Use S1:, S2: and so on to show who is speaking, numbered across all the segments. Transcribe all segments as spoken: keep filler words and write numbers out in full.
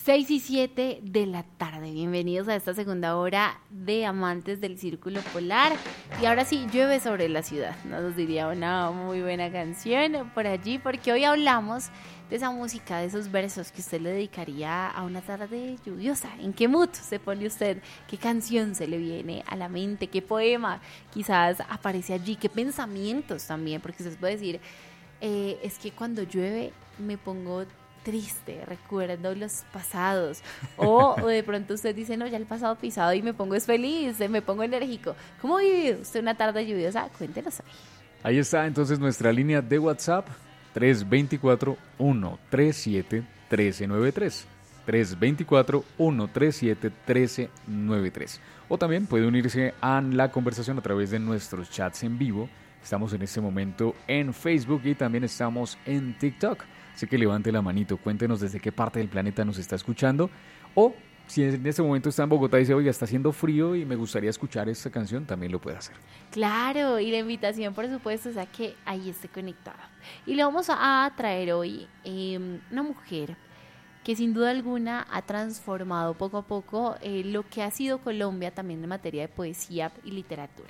S1: seis y siete de la tarde. Bienvenidos a esta segunda hora de Amantes del Círculo Polar. Y ahora sí, llueve sobre la ciudad. Nos diría una muy buena canción por allí, porque hoy hablamos de esa música, de esos versos que usted le dedicaría a una tarde lluviosa. ¿En qué mood se pone usted? ¿Qué canción se le viene a la mente? ¿Qué poema quizás aparece allí? ¿Qué pensamientos también? Porque usted puede decir, eh, es que cuando llueve me pongo triste, recuerdo los pasados, o, o de pronto usted dice, no, ya el pasado pisado y me pongo es feliz, me pongo enérgico. ¿Cómo vive usted una tarde lluviosa? Cuéntenos hoy.
S2: Ahí está entonces nuestra línea de WhatsApp, tres dos cuatro, uno tres siete, uno tres nueve tres, tres dos cuatro, uno tres siete, uno tres nueve tres. O también puede unirse a la conversación a través de nuestros chats en vivo. Estamos en este momento en Facebook y también estamos en TikTok. Así que levante la manito, cuéntenos desde qué parte del planeta nos está escuchando. O si en este momento está en Bogotá y dice, oiga, está haciendo frío y me gustaría escuchar esta canción, también lo puede hacer.
S1: Claro, y la invitación, por supuesto, es a que ahí esté conectada. Y le vamos a traer hoy eh, una mujer que sin duda alguna ha transformado poco a poco eh, lo que ha sido Colombia también en materia de poesía y literatura.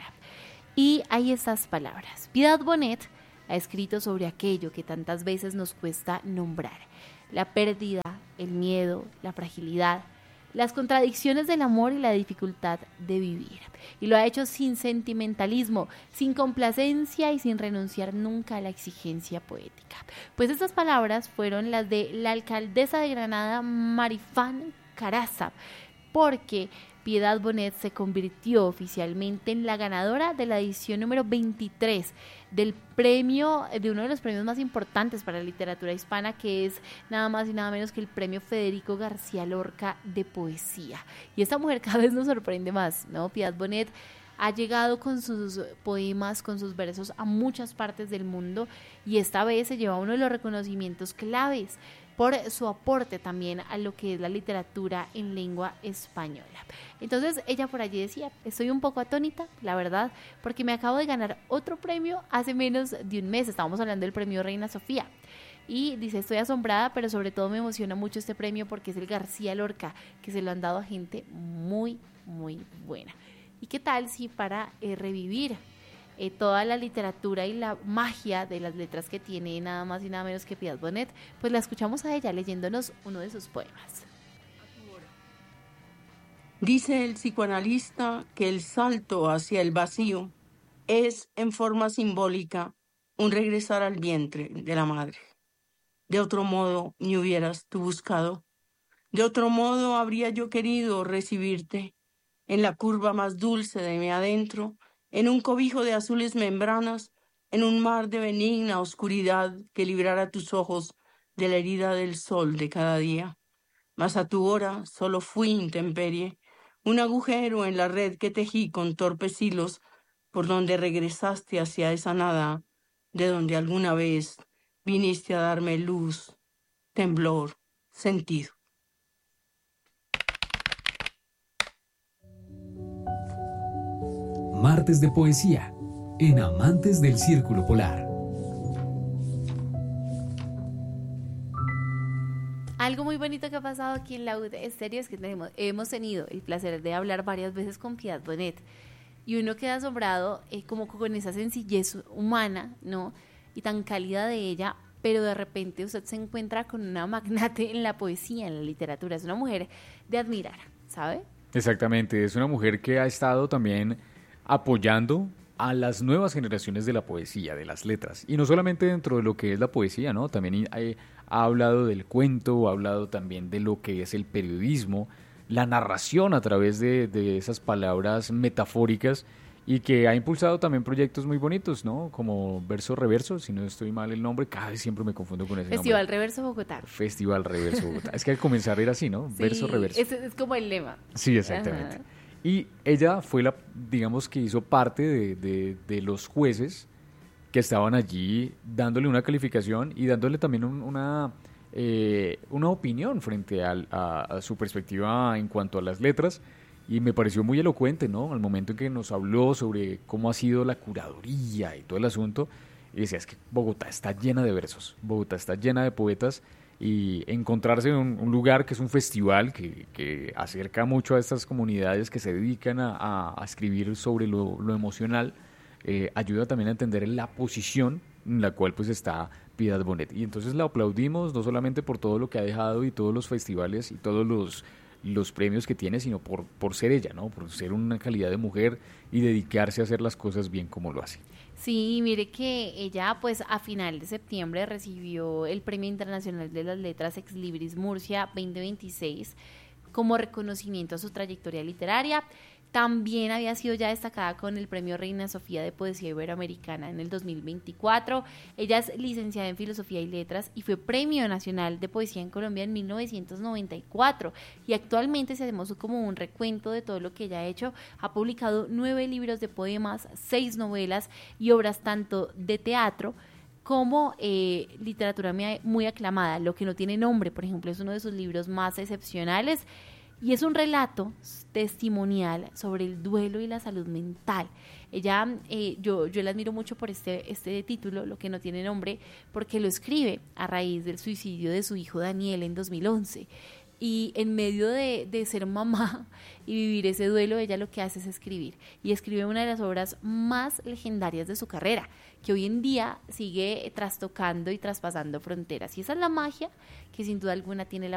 S1: Y hay estas palabras. Piedad Bonet ha escrito sobre aquello que tantas veces nos cuesta nombrar: la pérdida, el miedo, la fragilidad, las contradicciones del amor y la dificultad de vivir. Y lo ha hecho sin sentimentalismo, sin complacencia y sin renunciar nunca a la exigencia poética. Pues estas palabras fueron las de la alcaldesa de Granada, Marifán Caraza, porque Piedad Bonet se convirtió oficialmente en la ganadora de la edición número veintitrés del premio, de uno de los premios más importantes para la literatura hispana, que es nada más y nada menos que el premio Federico García Lorca de poesía. Y esta mujer cada vez nos sorprende más, ¿no? Piedad Bonet ha llegado con sus poemas, con sus versos a muchas partes del mundo, y esta vez se lleva uno de los reconocimientos claves por su aporte también a lo que es la literatura en lengua española. Entonces ella por allí decía, estoy un poco atónita, la verdad, porque me acabo de ganar otro premio hace menos de un mes. Estábamos hablando del premio Reina Sofía. Y dice, estoy asombrada, pero sobre todo me emociona mucho este premio porque es el García Lorca, que se lo han dado a gente muy, muy buena. ¿Y qué tal si para eh, revivir Eh, toda la literatura y la magia de las letras que tiene nada más y nada menos que Piedad Bonet, pues la escuchamos a ella leyéndonos uno de sus poemas?
S3: Dice el psicoanalista que el salto hacia el vacío es, en forma simbólica, un regresar al vientre de la madre. De otro modo me hubieras tú buscado, de otro modo habría yo querido recibirte en la curva más dulce de mi adentro, en un cobijo de azules membranas, en un mar de benigna oscuridad que librara tus ojos de la herida del sol de cada día. Mas a tu hora solo fui intemperie, un agujero en la red que tejí con torpes hilos, por donde regresaste hacia esa nada, de donde alguna vez viniste a darme luz, temblor, sentido.
S4: Martes de Poesía, en Amantes del Círculo Polar.
S1: Algo muy bonito que ha pasado aquí en la U D Estéreo es que tenemos, hemos tenido el placer de hablar varias veces con Piedad Bonet, y uno queda asombrado eh, como con esa sencillez humana, ¿no? Y tan cálida de ella, pero de repente usted se encuentra con una magnate en la poesía, en la literatura. Es una mujer de admirar, ¿sabe?
S2: Exactamente, es una mujer que ha estado también apoyando a las nuevas generaciones de la poesía, de las letras, y no solamente dentro de lo que es la poesía, ¿no? También ha, ha hablado del cuento, ha hablado también de lo que es el periodismo, la narración a través de, de esas palabras metafóricas, y que ha impulsado también proyectos muy bonitos, ¿no? Como Verso Reverso, si no estoy mal el nombre, cada vez siempre me confundo con ese
S1: Festival
S2: nombre.
S1: Reverso Bogotá.
S2: Festival Reverso Bogotá. Es que al comenzar era así, ¿no?
S1: Sí,
S2: Verso Reverso.
S1: Es, es como el lema.
S2: Sí, exactamente.
S1: Ajá.
S2: Y ella fue la, digamos que hizo parte de, de, de los jueces que estaban allí dándole una calificación y dándole también un, una, eh, una opinión frente al, a, a su perspectiva en cuanto a las letras. Y me pareció muy elocuente, ¿no? Al momento en que nos habló sobre cómo ha sido la curaduría y todo el asunto. Y decía, es que Bogotá está llena de versos, Bogotá está llena de poetas, y encontrarse en un, un lugar que es un festival que, que acerca mucho a estas comunidades que se dedican a, a, a escribir sobre lo, lo emocional, eh, ayuda también a entender la posición en la cual pues está Piedad Bonet. Y entonces la aplaudimos no solamente por todo lo que ha dejado y todos los festivales y todos los, los premios que tiene, sino por, por ser ella, ¿no? Por ser una calidad de mujer y dedicarse a hacer las cosas bien como lo hace.
S1: Sí, mire que ella pues a final de septiembre recibió el Premio Internacional de las Letras Ex Libris Murcia veinte veintiséis como reconocimiento a su trayectoria literaria. También había sido ya destacada con el Premio Reina Sofía de Poesía Iberoamericana en el dos mil veinticuatro. Ella es licenciada en Filosofía y Letras y fue Premio Nacional de Poesía en Colombia en mil novecientos noventa y cuatro. Y actualmente, si hacemos como un recuento de todo lo que ella ha hecho, ha publicado nueve libros de poemas, seis novelas y obras tanto de teatro como eh, literatura muy aclamada. Lo que no tiene nombre, por ejemplo, es uno de sus libros más excepcionales. Y es un relato testimonial sobre el duelo y la salud mental. Ella, eh, yo, yo la admiro mucho por este, este título, Lo que no tiene nombre, porque lo escribe a raíz del suicidio de su hijo Daniel en dos mil once. Y en medio de, de ser mamá y vivir ese duelo, ella lo que hace es escribir. Y escribe una de las obras más legendarias de su carrera, que hoy en día sigue trastocando y traspasando fronteras. Y esa es la magia que sin duda alguna tiene la